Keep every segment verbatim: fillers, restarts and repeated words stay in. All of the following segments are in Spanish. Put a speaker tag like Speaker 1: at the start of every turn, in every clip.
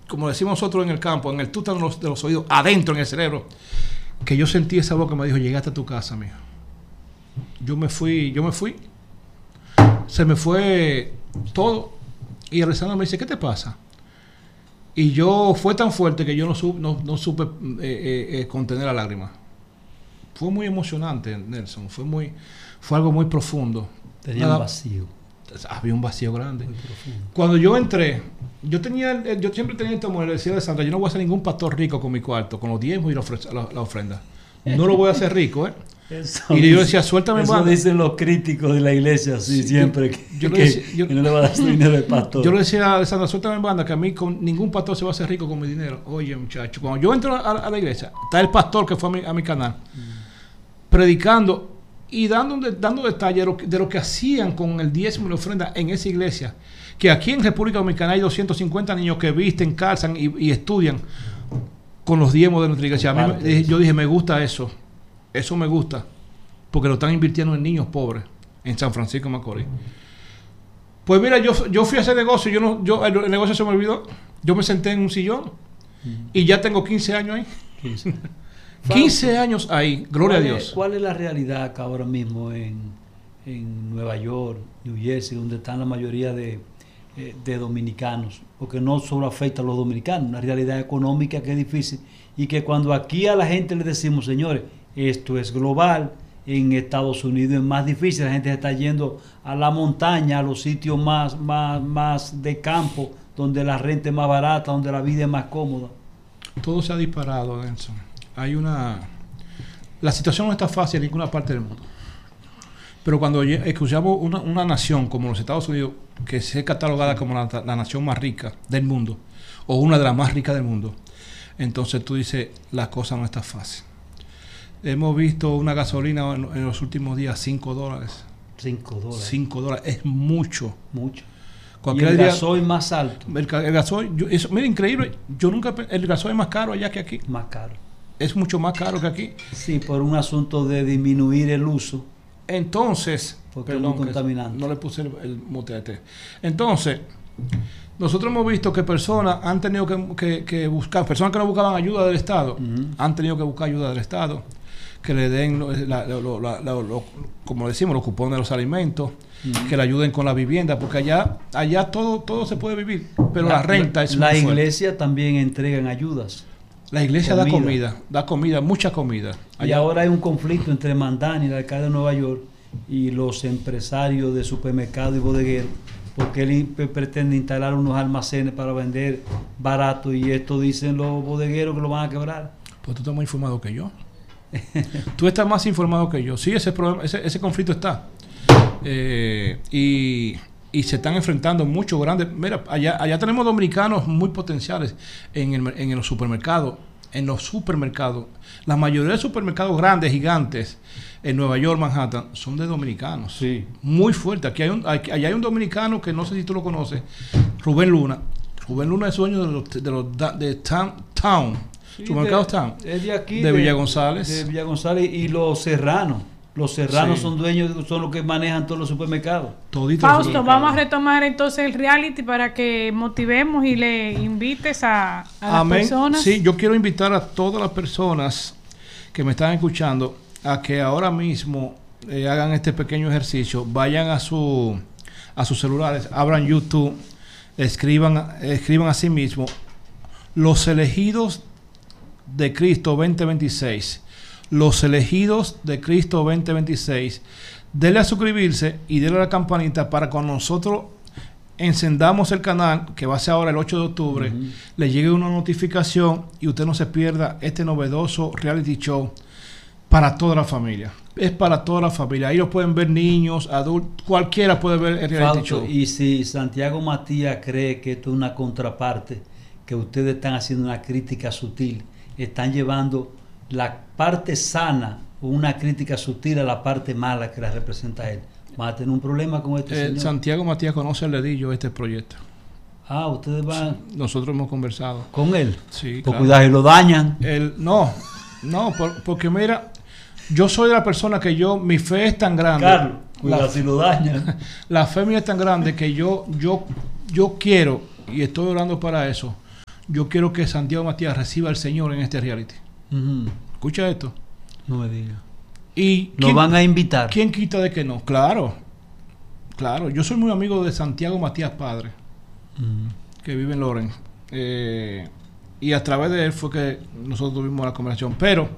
Speaker 1: como decimos nosotros en el campo, en el tuétano de los, de los oídos, adentro en el cerebro, que yo sentí esa voz que me dijo, llegaste a tu casa, mijo. Yo me fui, yo me fui, se me fue todo, y el rezando me dice, ¿qué te pasa? Y yo, fue tan fuerte que yo no, su, no, no supe eh, eh, eh, contener la lágrima. Fue muy emocionante, Nelson, fue muy, fue algo muy profundo.
Speaker 2: Tenía Nada, un vacío.
Speaker 1: Había un vacío grande. Cuando yo entré, yo tenía, yo siempre tenía esta mujer, decía de Sandra, yo no voy a ser ningún pastor rico con mi cuarto, con los diezmos y la, ofre, la, la ofrenda. No lo voy a hacer rico, ¿eh?
Speaker 2: Eso
Speaker 1: y
Speaker 2: dice,
Speaker 1: yo decía, suéltame
Speaker 2: eso
Speaker 1: banda.
Speaker 2: Dicen los críticos de la iglesia, sí, sí siempre,
Speaker 1: yo,
Speaker 2: que,
Speaker 1: yo
Speaker 2: que,
Speaker 1: decía, yo,
Speaker 2: que no le va a dar su dinero al pastor.
Speaker 1: Yo le decía a Sandra, suéltame en banda, que a mí con ningún pastor se va a hacer rico con mi dinero. Oye, muchacho, cuando yo entro a, a la iglesia, está el pastor que fue a mi, a mi canal, mm. predicando y dando, dando detalles de lo, de lo que hacían con el diezmo y la ofrenda en esa iglesia. Que aquí en República Dominicana hay doscientos cincuenta niños que visten, calzan y, y estudian con los diezmos de nuestra iglesia. A mí me, yo dije, me gusta eso. Eso me gusta. Porque lo están invirtiendo en niños pobres en San Francisco de Macorís. Pues mira, yo, yo fui a hacer negocio. Yo no, yo, el, el negocio se me olvidó. Yo me senté en un sillón mm. y ya tengo quince años ahí. quince, quince años ahí. Gloria a Dios.
Speaker 2: Es, ¿Cuál es la realidad acá ahora mismo en, en Nueva York, New Jersey, donde están la mayoría de, de dominicanos? Porque no solo afecta a los dominicanos, una realidad económica que es difícil. Y que cuando aquí a la gente le decimos, señores, esto es global, en Estados Unidos es más difícil, la gente se está yendo a la montaña, a los sitios más, más, más de campo, donde la renta es más barata, donde la vida es más cómoda.
Speaker 1: Todo se ha disparado, Nelson. Hay una... La situación no está fácil en ninguna parte del mundo. Pero cuando escuchamos una, una nación como los Estados Unidos, que se es catalogada como la, la nación más rica del mundo, o una de las más ricas del mundo, entonces tú dices, la cosa no está fácil. Hemos visto una gasolina en, en los últimos días cinco dólares.
Speaker 2: cinco dólares.
Speaker 1: cinco dólares es mucho.
Speaker 2: Mucho.
Speaker 1: Cualquier
Speaker 2: y el
Speaker 1: día,
Speaker 2: gasoil más alto.
Speaker 1: El, el gasoil, yo, eso, mira, increíble. Yo nunca, el gasoil es más caro allá que aquí.
Speaker 2: Más caro.
Speaker 1: Es mucho más caro que aquí.
Speaker 2: Sí, por un asunto de disminuir el uso.
Speaker 1: Entonces,
Speaker 2: porque
Speaker 1: perdón,
Speaker 2: es muy contaminante.
Speaker 1: No le puse el, el motete. Entonces, nosotros hemos visto que personas han tenido que, que, que buscar, personas que no buscaban ayuda del Estado, uh-huh. han tenido que buscar ayuda del Estado, que le den, la, la, la, la, la, lo, como decimos, los cupones de los alimentos, uh-huh. que le ayuden con la vivienda, porque allá allá todo todo se puede vivir, pero la, la renta es
Speaker 2: la
Speaker 1: muy
Speaker 2: iglesia
Speaker 1: fuerte.
Speaker 2: También entregan ayudas.
Speaker 1: La iglesia comida. da comida, da comida, mucha comida.
Speaker 2: Allá. Y ahora hay un conflicto entre Mandani, el alcalde de Nueva York, y los empresarios de supermercados y bodegueros, porque él pretende instalar unos almacenes para vender barato, y esto dicen los bodegueros que lo van a quebrar.
Speaker 1: Pues tú estás más informado que yo. Tú estás más informado que yo. Sí, ese problema, ese, ese conflicto está. Eh, y, y se están enfrentando muchos grandes. Mira, allá, allá tenemos dominicanos muy potenciales en, el, en los supermercados. En los supermercados. La mayoría de supermercados grandes, gigantes, en Nueva York, Manhattan, son de dominicanos.
Speaker 2: Sí.
Speaker 1: Muy fuerte. Aquí hay un, aquí, allá hay un dominicano que no sé si tú lo conoces, Rubén Luna. Rubén Luna es dueño de los de, los, de Town. town
Speaker 2: Sí,
Speaker 1: supermercados
Speaker 2: de,
Speaker 1: Town.
Speaker 2: Es de aquí.
Speaker 1: De,
Speaker 2: de
Speaker 1: Villa González.
Speaker 2: De Villa González y los Serranos. Los Serranos sí. son dueños, son los que manejan todos los supermercados.
Speaker 3: Todito Fausto, supermercados. Vamos a retomar entonces el reality para que motivemos y le invites a, a las
Speaker 1: Amén.
Speaker 3: personas.
Speaker 1: Sí, yo quiero invitar a todas las personas que me están escuchando a que ahora mismo eh, hagan este pequeño ejercicio, vayan a su a sus celulares, abran YouTube, escriban, escriban a sí mismo los elegidos de Cristo veinte veintiséis. Los elegidos de Cristo veinte veintiséis. Denle a suscribirse y denle a la campanita para cuando nosotros encendamos el canal, que va a ser ahora el ocho de octubre, uh-huh. le llegue una notificación y usted no se pierda este novedoso reality show para toda la familia. Es para toda la familia. Ahí lo pueden ver niños, adultos, cualquiera puede ver el reality
Speaker 2: Fausto,
Speaker 1: show.
Speaker 2: Y si Santiago Matías cree que esto es una contraparte, que ustedes están haciendo una crítica sutil, están llevando la parte sana o una crítica sutil a la parte mala que la representa él. ¿Va a tener un problema con este
Speaker 1: eh,
Speaker 2: señor?
Speaker 1: Santiago Matías conoce el dedillo este proyecto.
Speaker 2: Ah, ustedes van...
Speaker 1: Sí, nosotros hemos conversado.
Speaker 2: ¿Con él?
Speaker 1: Sí,
Speaker 2: por
Speaker 1: claro.
Speaker 2: Cuidado, y lo dañan.
Speaker 1: El, no, no, por, porque mira, yo soy de la persona que yo, mi fe es tan grande.
Speaker 2: Carlos, cuidado
Speaker 1: la,
Speaker 2: si lo dañan.
Speaker 1: La fe mía es tan grande que yo, yo, yo quiero, y estoy orando para eso, yo quiero que Santiago Matías reciba al Señor en este reality.
Speaker 2: Uh-huh.
Speaker 1: Escucha esto.
Speaker 2: No me digas.
Speaker 1: Y
Speaker 2: ¿Nos van a invitar?
Speaker 1: ¿Quién quita de que no? Claro, claro. Yo soy muy amigo de Santiago Matías Padre, uh-huh. que vive en Loren. Eh, y a través de él fue que nosotros tuvimos la conversación. Pero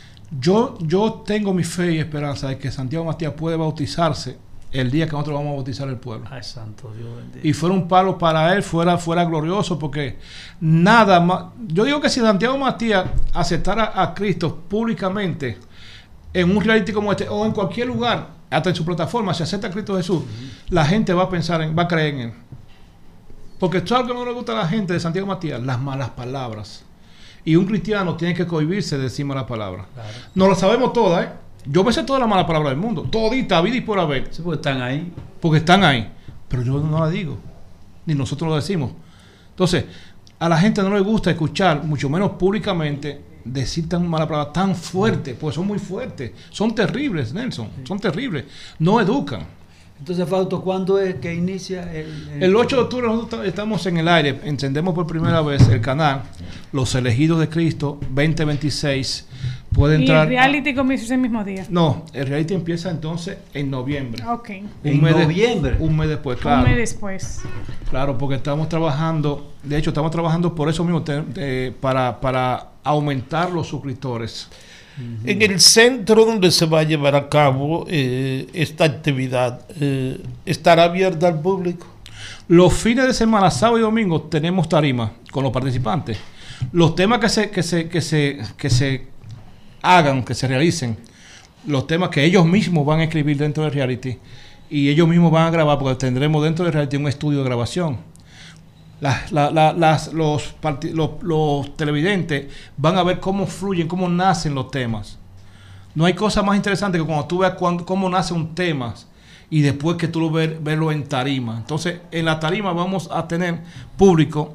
Speaker 1: yo, yo tengo mi fe y esperanza de que Santiago Matías puede bautizarse el día que nosotros vamos a bautizar el pueblo.
Speaker 2: Ay, santo Dios bendito.
Speaker 1: Y fuera un palo para él, fuera, fuera glorioso, porque nada más. Yo digo que si Santiago Matías aceptara a Cristo públicamente en un reality como este, o en cualquier lugar, hasta en su plataforma, si acepta a Cristo Jesús, uh-huh. la gente va a pensar en, va a creer en él. Porque esto es algo que no le gusta a la gente de Santiago Matías, las malas palabras. Y un cristiano tiene que cohibirse de decir malas palabras. Claro. No lo sabemos todas, ¿eh? Yo me sé todas las malas palabras del mundo, todita, vida y por haber.
Speaker 2: Sí, porque están ahí.
Speaker 1: Porque están ahí. Pero yo no las digo, ni nosotros lo decimos. Entonces, a la gente no le gusta escuchar, mucho menos públicamente, decir tan malas palabras tan fuertes, porque son muy fuertes. Son terribles, Nelson, sí. son terribles. No educan.
Speaker 2: Entonces, Fausto, ¿cuándo es que inicia el...? El,
Speaker 1: el ocho de octubre nosotros estamos en el aire, encendemos por primera vez el canal Los Elegidos de Cristo veinte veintiséis. Puede entrar.
Speaker 3: ¿Y el reality comienza ese mismo día?
Speaker 1: No, el reality empieza entonces en noviembre.
Speaker 3: Ok.
Speaker 1: Un
Speaker 2: ¿En
Speaker 1: mes
Speaker 2: noviembre?
Speaker 1: De, un mes después, claro.
Speaker 3: Un mes después.
Speaker 1: Claro, porque estamos trabajando, de hecho estamos trabajando por eso mismo, te, te, para, para aumentar los suscriptores.
Speaker 4: Uh-huh. En el centro donde se va a llevar a cabo eh, esta actividad, eh, ¿estará abierta al público?
Speaker 1: Los fines de semana, sábado y domingo, tenemos tarima con los participantes. Los temas que se, que se, que se, que se hagan, que se realicen, los temas que ellos mismos van a escribir dentro del reality y ellos mismos van a grabar, porque tendremos dentro del reality un estudio de grabación. Las, la, la, las, los, los, los televidentes van a ver cómo fluyen, cómo nacen los temas. No hay cosa más interesante que cuando tú veas cuando, cómo nace un tema y después que tú lo ves, verlo en tarima. Entonces, en la tarima vamos a tener público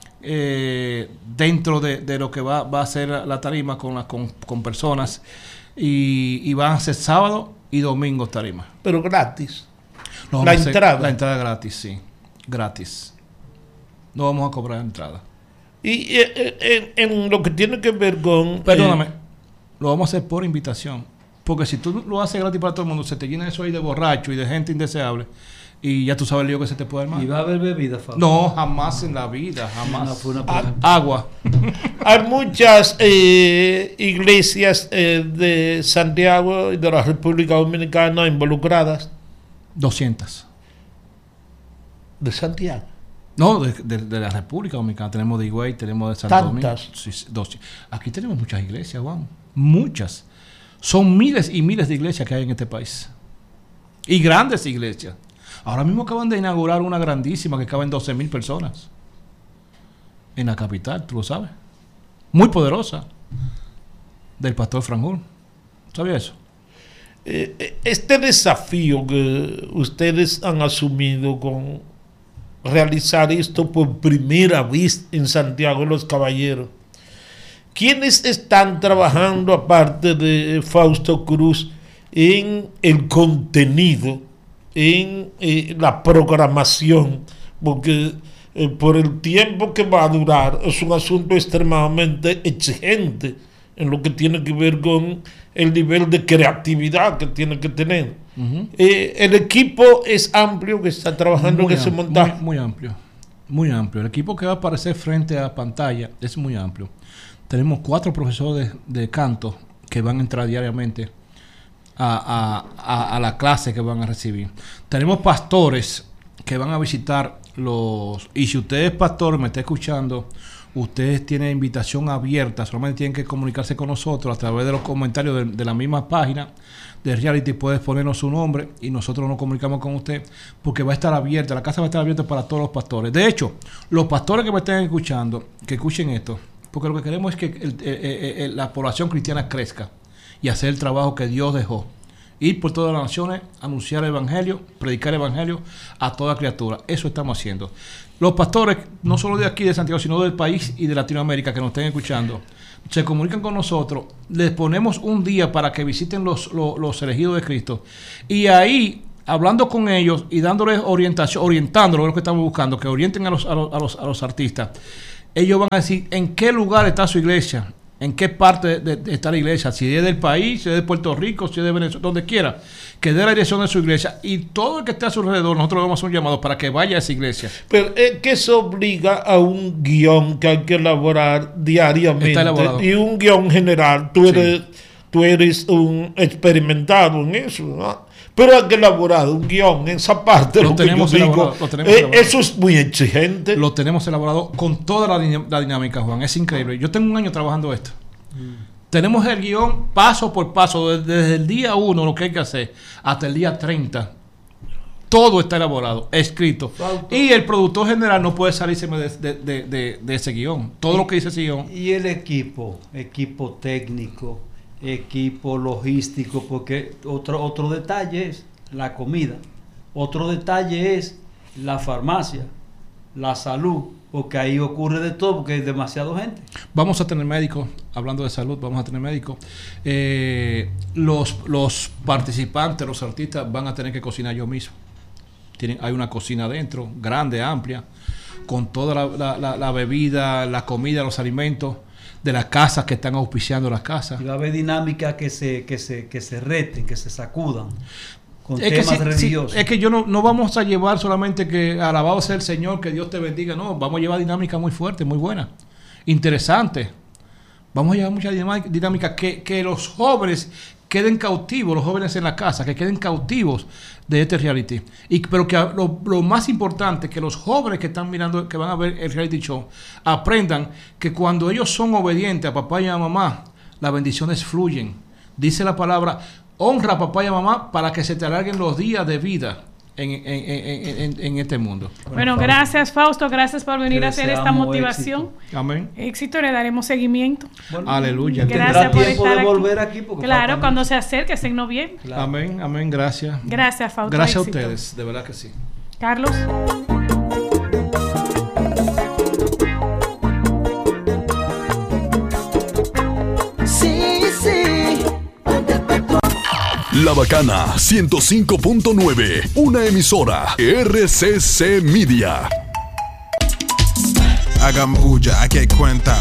Speaker 1: eh, dentro de, de lo que va, va a ser la tarima con, la, con, con personas y, y van a ser sábado y domingo tarima.
Speaker 4: Pero gratis.
Speaker 1: No,
Speaker 4: la
Speaker 1: hacer,
Speaker 4: entrada.
Speaker 1: La entrada gratis, sí. Gratis. No vamos a cobrar entrada.
Speaker 4: Y eh, en, en lo que tiene que ver con...
Speaker 1: Perdóname,
Speaker 4: eh,
Speaker 1: lo vamos a hacer por invitación. Porque si tú lo haces gratis para todo el mundo, se te llena eso ahí de borracho y de gente indeseable. Y ya tú sabes el lío que se te puede armar.
Speaker 2: ¿Y va a haber bebida, Fabio?
Speaker 1: No, jamás en la vida, jamás.
Speaker 2: No, fue una
Speaker 1: a, agua.
Speaker 4: Hay muchas eh, iglesias eh, de Santiago y de la República Dominicana involucradas.
Speaker 1: doscientas.
Speaker 4: ¿De Santiago?
Speaker 1: No, de, de, de la República Dominicana. Tenemos de Higüey, tenemos de Santo Domingo.
Speaker 4: ¿Tantas?
Speaker 1: Sí, dos. Aquí tenemos muchas iglesias, Juan. Muchas. Son miles y miles de iglesias que hay en este país. Y grandes iglesias. Ahora mismo acaban de inaugurar una grandísima que caben doce mil personas. En la capital, tú lo sabes. Muy poderosa. Del pastor Franjul. ¿Sabías eso?
Speaker 4: Eh, este desafío que ustedes han asumido con realizar esto por primera vez en Santiago de los Caballeros, ¿quiénes están trabajando aparte de Fausto Cruz en el contenido, en eh, la programación? Porque eh, por el tiempo que va a durar es un asunto extremadamente exigente en lo que tiene que ver con el nivel de creatividad que tiene que tener. Uh-huh. Eh, el equipo es amplio que está trabajando
Speaker 1: muy
Speaker 4: en ese montaje.
Speaker 1: Muy, muy amplio, muy amplio. El equipo que va a aparecer frente a la pantalla es muy amplio. Tenemos cuatro profesores de, de canto que van a entrar diariamente a, a, a, a la clase que van a recibir. Tenemos pastores que van a visitar los... Y si usted es pastor, me está escuchando, ustedes tienen invitación abierta, solamente tienen que comunicarse con nosotros a través de los comentarios de, de la misma página de reality. Puedes ponernos su nombre y nosotros nos comunicamos con usted, porque va a estar abierta, la casa va a estar abierta para todos los pastores. De hecho, los pastores que me estén escuchando, que escuchen esto, porque lo que queremos es que el, el, el, la población cristiana crezca y hacer el trabajo que Dios dejó. Ir por todas las naciones, anunciar el evangelio, predicar el evangelio a toda criatura. Eso estamos haciendo. Los pastores, no solo de aquí de Santiago, sino del país y de Latinoamérica que nos estén escuchando, se comunican con nosotros, les ponemos un día para que visiten los, los, los elegidos de Cristo. Y ahí, hablando con ellos y dándoles orientación, orientándolos, lo que estamos buscando, que orienten a los, a los, a los, a los artistas, ellos van a decir en qué lugar está su iglesia, en qué parte de, de está la iglesia, si es del país, si es de Puerto Rico, si es de Venezuela, donde quiera, que dé la dirección de su iglesia, y todo el que esté a su alrededor, nosotros le vamos a hacer un llamado para que vaya a esa iglesia.
Speaker 4: Pero es que eso obliga a un guión que hay que elaborar diariamente, y un guión general. Tú eres, sí. tú eres un experimentado en eso, ¿no? Pero hay que elaborar un guión en esa parte.
Speaker 1: Lo,
Speaker 4: lo
Speaker 1: tenemos
Speaker 4: que yo digo,
Speaker 1: lo tenemos
Speaker 4: eh,
Speaker 1: elaborado.
Speaker 4: Eso es muy exigente.
Speaker 1: Lo tenemos elaborado con toda la, din- la dinámica, Juan. Es increíble. Yo tengo un año trabajando esto. Mm. Tenemos el guión paso por paso, desde, desde el día uno, lo que hay que hacer, hasta el día treinta. Todo está elaborado, escrito. Falta. Y el productor general no puede salirse de, de, de, de, de ese guión. Todo y, lo que dice ese guión.
Speaker 2: Y el equipo, equipo técnico, equipo logístico, porque otro, otro detalle es la comida, otro detalle es la farmacia, la salud, porque ahí ocurre de todo, porque hay demasiada gente.
Speaker 1: Vamos a tener médicos, hablando de salud, vamos a tener médicos. Eh, los, los participantes, los artistas van a tener que cocinar yo mismo. Tienen, hay una cocina adentro, grande, amplia, con toda la, la, la, la bebida, la comida, los alimentos de las casas que están auspiciando las casas.
Speaker 2: Y va a haber dinámicas que se, que se, que se reten, que se sacudan. Con
Speaker 1: es
Speaker 2: temas
Speaker 1: que sí,
Speaker 2: religiosos.
Speaker 1: Sí, es que yo no, no vamos a llevar solamente que alabado sea el Señor, que Dios te bendiga. No, vamos a llevar dinámica muy fuerte, muy buena, interesante. Vamos a llevar mucha dinámica que, que los jóvenes queden cautivos, los jóvenes en la casa, que queden cautivos de este reality. Y, pero que lo, lo más importante, que los jóvenes que están mirando, que van a ver el reality show, aprendan que cuando ellos son obedientes a papá y a mamá, las bendiciones fluyen. Dice la palabra, honra a papá y a mamá para que se te alarguen los días de vida en, en, en, en, en este mundo.
Speaker 3: Bueno, gracias Fausto, gracias por venir a hacer esta motivación.
Speaker 2: Éxito.
Speaker 1: Amén.
Speaker 3: Éxito, le daremos seguimiento.
Speaker 1: Bueno, aleluya.
Speaker 2: Gracias por tiempo estar de volver aquí. aquí
Speaker 3: claro, cuando se acerque, es en noviembre.
Speaker 1: Claro. Amén, amén, gracias.
Speaker 3: Gracias Fausto.
Speaker 1: Gracias
Speaker 3: éxito.
Speaker 1: a ustedes, de verdad que sí.
Speaker 3: Carlos.
Speaker 5: La Bacana ciento cinco punto nueve, una emisora R C C Media.
Speaker 6: Hagan bulla, que cuenta,